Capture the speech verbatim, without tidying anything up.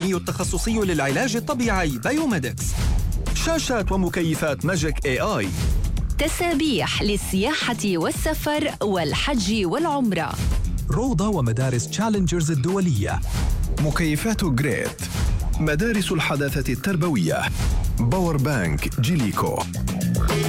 العالمي التخصصي للعلاج الطبيعي بايوميدكس. شاشات ومكيفات ماجيك اي اي. تسابيح للسياحة والسفر والحج والعمرة. روضة ومدارس تشالنجرز الدولية. مكيفات جريت. مدارس الحداثة التربوية. باور بانك جيليكو.